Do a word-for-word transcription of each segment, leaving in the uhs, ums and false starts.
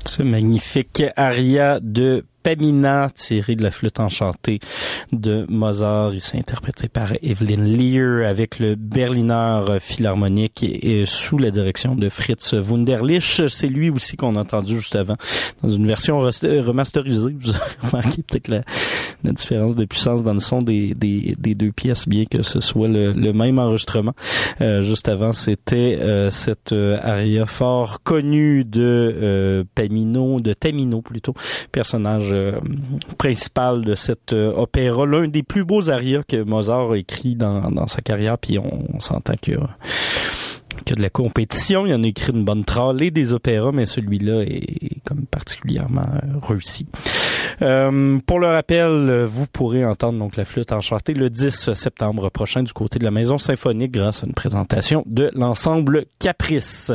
Ce magnifique aria de Pamina, tiré de la flûte enchantée de Mozart. Il s'est interprété par Evelyn Lear avec le Berliner Philharmonique et, et sous la direction de Fritz Wunderlich. C'est lui aussi qu'on a entendu juste avant dans une version remasterisée. Vous avez remarqué peut-être la, la différence de puissance dans le son des, des, des deux pièces, bien que ce soit le, le même enregistrement. Euh, juste avant, c'était euh, cette euh, aria fort connue de euh, Pamino, de Tamino plutôt, personnage Euh, principal de cet euh, opéra, l'un des plus beaux arias que Mozart a écrit dans, dans sa carrière, puis on, on s'entend qu'il y a, qu'il y a de la compétition, il en a écrit une bonne tralée des opéras, mais celui-là est comme particulièrement réussi. Euh, pour le rappel, vous pourrez entendre donc la flûte enchantée le dix septembre prochain du côté de la Maison Symphonique grâce à une présentation de l'ensemble Caprice.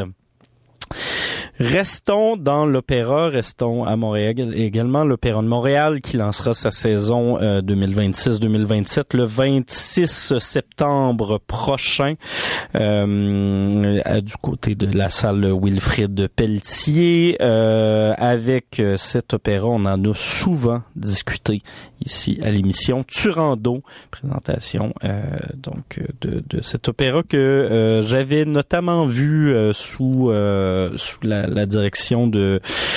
Restons dans l'opéra, restons à Montréal également, l'Opéra de Montréal qui lancera sa saison euh, deux mille vingt-six deux mille vingt-sept le vingt-six septembre prochain euh, à, du côté de la salle Wilfrid Pelletier. Euh, avec euh, cet opéra, on en a souvent discuté ici à l'émission. Turandot, présentation euh, donc de, de cet opéra que euh, j'avais notamment vu euh, sous euh, sous la la direction de